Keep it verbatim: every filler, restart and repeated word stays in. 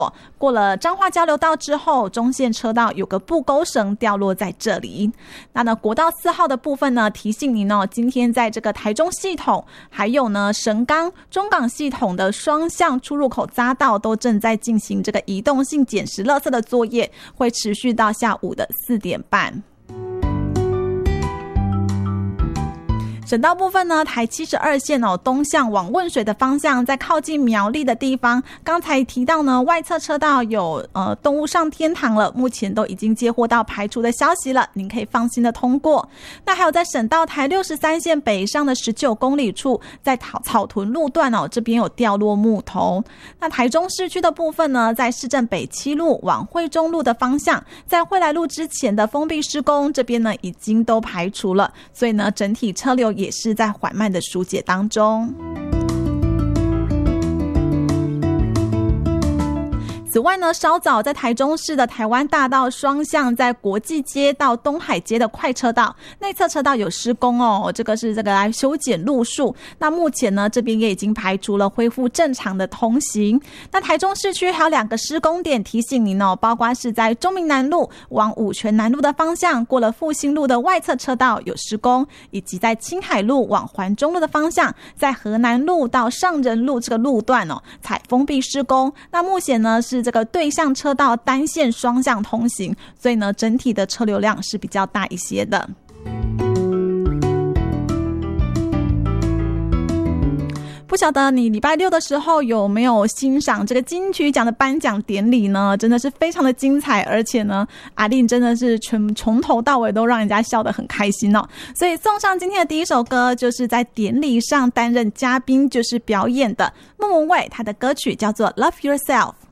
过了彰化交流道之后，中线车道有个布钩绳掉落在这里。那呢，国道四号的部分呢，提醒您哦，今天在这个台中系统，还有呢神冈、中港系统的双向出入口匝道都正在进行这个移动性捡拾垃圾的作业，会持续到下午的四点半。省道部分呢，台七十二线哦，东向往汶水的方向，在靠近苗栗的地方，刚才提到呢，外侧车道有呃动物上天堂了，目前都已经接获到排除的消息了，您可以放心的通过。那还有在省道台六十三线北上的十九公里处，在草草屯路段哦，这边有掉落木头。那台中市区的部分呢，在市政北七路往惠中路的方向，在惠来路之前的封闭施工，这边呢已经都排除了，所以呢整体车流也是在缓慢的疏解当中。此外呢，稍早在台中市的台湾大道双向，在国际街到东海街的快车道内侧车道有施工哦，这个是这个来修剪路树。那目前呢，这边也已经排除了，恢复正常的通行。那台中市区还有两个施工点提醒您哦，包括是在中明南路往五权南路的方向，过了复兴路的外侧车道有施工，以及在青海路往环中路的方向，在河南路到上仁路这个路段哦，采封闭施工。那目前呢是这个对向车道单线双向通行，所以呢整体的车流量是比较大一些的。不晓得你礼拜六的时候有没有欣赏这个金曲奖的颁奖典礼呢？真的是非常的精彩，而且呢阿令真的是全从头到尾都让人家笑得很开心哦。所以送上今天的第一首歌，就是在典礼上担任嘉宾就是表演的莫文蔚，他的歌曲叫做 Love Yourself。